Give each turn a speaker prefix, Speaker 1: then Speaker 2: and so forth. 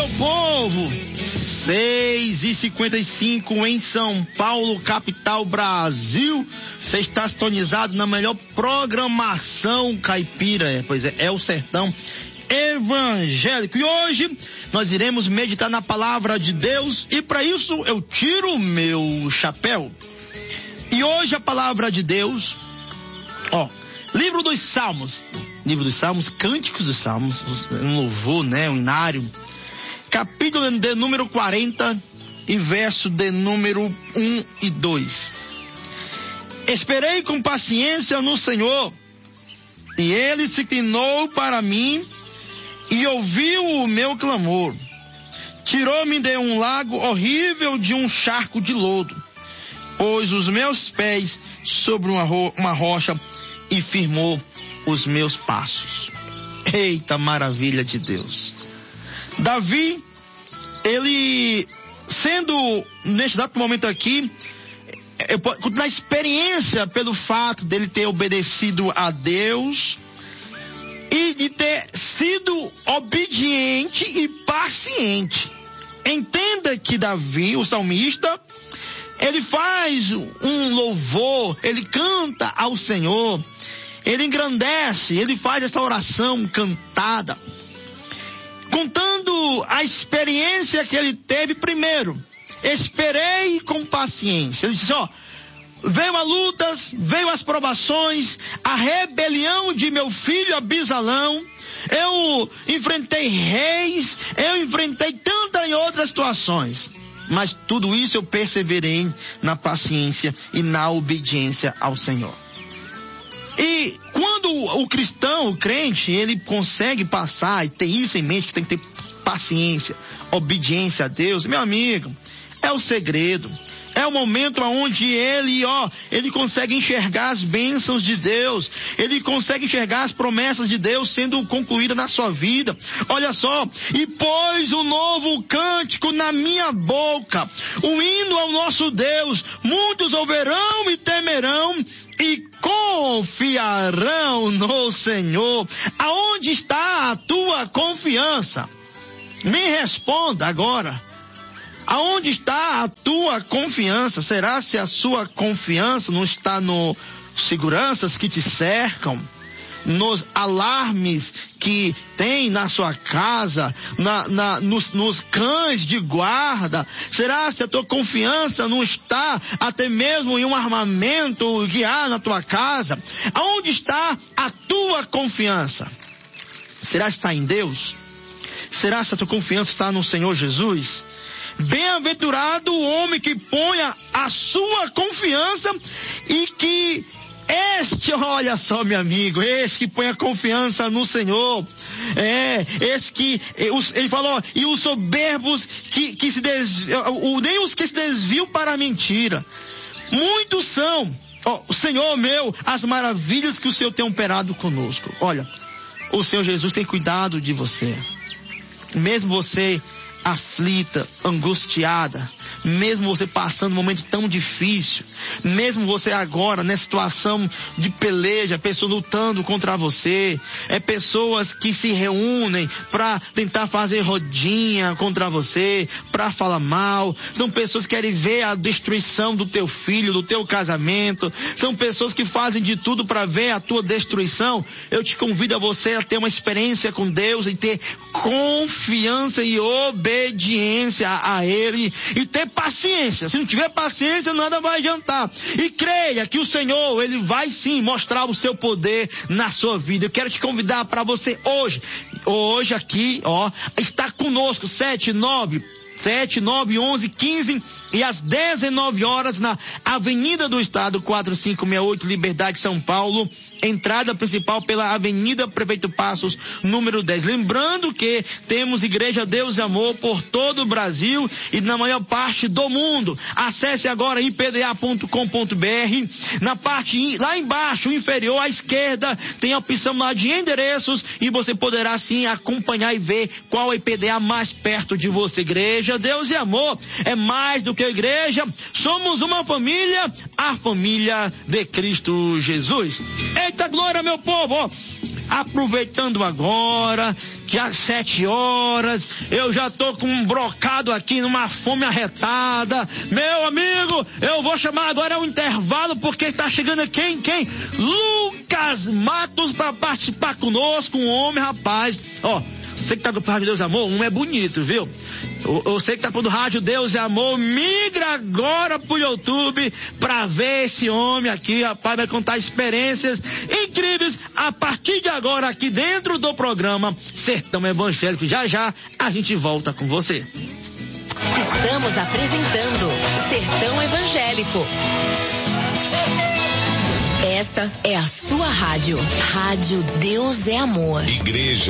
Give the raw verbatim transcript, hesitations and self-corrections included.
Speaker 1: meu povo! seis e cinquenta e cinco em São Paulo, capital Brasil. Você está sintonizado na melhor programação caipira, é, pois é, é o Sertão Evangélico. E hoje nós iremos meditar na palavra de Deus e para isso eu tiro o meu chapéu. E hoje a palavra de Deus, ó, livro dos Salmos, livro dos Salmos, Cânticos dos Salmos, um louvor, né, um inário, capítulo de número quarenta e verso de número um e dois. Esperei com paciência no Senhor, e ele se inclinou para mim e ouviu o meu clamor. Tirou-me de um lago horrível, de um charco de lodo, pôs os meus pés sobre uma, ro- uma rocha e firmou os meus passos. Eita maravilha de Deus! Davi, ele, sendo neste exato momento aqui, na experiência pelo fato dele ter obedecido a Deus e de ter sido obediente e paciente. Entenda que Davi, o salmista, ele faz um louvor, ele canta ao Senhor, ele engrandece, ele faz essa oração cantada, contando a experiência que ele teve primeiro. Esperei com paciência. Ele disse, ó, veio as lutas, veio as provações, a rebelião de meu filho Abisalão, eu enfrentei reis, eu enfrentei tantas e outras situações. Mas tudo isso eu perseverei na paciência e na obediência ao Senhor. E quando o cristão, o crente, ele consegue passar e ter isso em mente, que tem que ter paciência, obediência a Deus, meu amigo, é o segredo. É o momento onde ele, ó, ele consegue enxergar as bênçãos de Deus, ele consegue enxergar as promessas de Deus sendo concluídas na sua vida. Olha só, e pôs um novo cântico na minha boca, o hino ao nosso Deus, muitos ouvirão e temerão e confiarão no Senhor. Aonde está a tua confiança? Me responda agora. Aonde está a tua confiança? Será se a sua confiança não está no seguranças que te cercam, nos alarmes que tem na sua casa, na, na, nos, nos cães de guarda? Será se a tua confiança não está até mesmo em um armamento guiar na tua casa? Aonde está a tua confiança? Será que está em Deus? Será que a tua confiança está no Senhor Jesus? Bem-aventurado o homem que ponha a sua confiança e que este, olha só meu amigo, este que põe a confiança no Senhor, é, esse que, ele falou, e os soberbos que, que se desviam, nem os que se desviam para a mentira. Muitos são, oh, Senhor meu, as maravilhas que o Senhor tem operado conosco. Olha, o Senhor Jesus tem cuidado de você, mesmo você aflita, angustiada, mesmo você passando um momento tão difícil, mesmo você agora nessa situação de peleja, pessoas lutando contra você, é pessoas que se reúnem para tentar fazer rodinha contra você, para falar mal, são pessoas que querem ver a destruição do teu filho, do teu casamento, são pessoas que fazem de tudo para ver a tua destruição. Eu te convido a você a ter uma experiência com Deus e ter confiança e obediência obediência a Ele e ter paciência. Se não tiver paciência, nada vai adiantar. E creia que o Senhor, Ele vai sim mostrar o seu poder na sua vida. Eu quero te convidar para você hoje, hoje aqui, ó, estar conosco, sete, nove, sete, nove, onze, quinze e às dezenove horas na Avenida do Estado quatro cinco seis oito, Liberdade, São Paulo, entrada principal pela Avenida Prefeito Passos, número dez. Lembrando que temos Igreja Deus e Amor por todo o Brasil e na maior parte do mundo. Acesse agora i p d a ponto com ponto b r. Na parte lá embaixo, inferior à esquerda, tem a opção lá de endereços e você poderá sim acompanhar e ver qual é o I P D A mais perto de você. Igreja Deus e Amor é mais do que a igreja, somos uma família, a família de Cristo Jesus. Eita glória, meu povo, ó, aproveitando agora já sete horas, eu já tô com um brocado aqui, numa fome arretada. Meu amigo, eu vou chamar agora o intervalo, porque tá chegando quem, quem? Lucas Matos para participar conosco, um homem, rapaz. Ó, você que tá com o Rádio Deus e Amor, um é bonito, viu? Você que tá por Rádio Deus e Amor, migra agora pro YouTube pra ver esse homem aqui, rapaz, vai contar experiências incríveis a partir de agora aqui dentro do programa Sertão Evangélico. Já já a gente volta com você.
Speaker 2: Estamos apresentando Sertão Evangélico. Esta é a sua rádio. Rádio Deus é Amor.
Speaker 3: Igreja